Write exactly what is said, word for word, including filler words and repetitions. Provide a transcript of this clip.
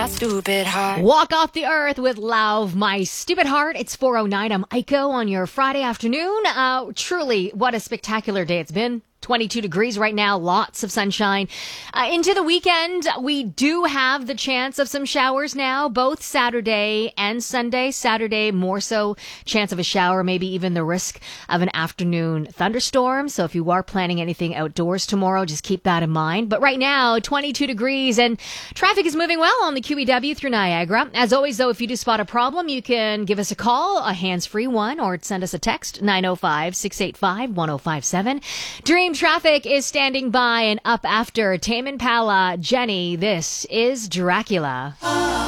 stupid heart. Walk Off the Earth with Lauv, My Stupid Heart. It's four oh nine. I'm Aiko on your Friday afternoon. Uh, truly, what a spectacular day it's been. twenty-two degrees right now, lots of sunshine. Uh, into the weekend, we do have the chance of some showers now, both Saturday and Sunday. Saturday, more so chance of a shower, maybe even the risk of an afternoon thunderstorm. So if you are planning anything outdoors tomorrow, just keep that in mind. But right now, twenty-two degrees and traffic is moving well on the Q E W through Niagara. As always, though, if you do spot a problem, you can give us a call, a hands-free one, or send us a text, nine oh five, six eight five, one oh five seven. Dream Traffic is standing by and up after Tame Impala. Jenny, this is Dracula.